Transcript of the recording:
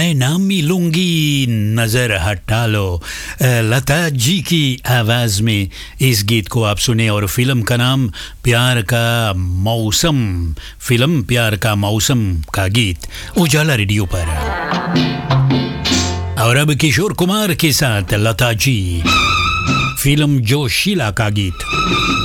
मैं ना मिलूंगी नजर हटा लो। लता जी की आवाज में इस गीत को आप सुने और फिल्म का नाम प्यार का मौसम। फिल्म प्यार का मौसम का गीत उजाला रेडियो पर। और अब किशोर कुमार के साथ लता जी, फिल्म जोशीला का गीत।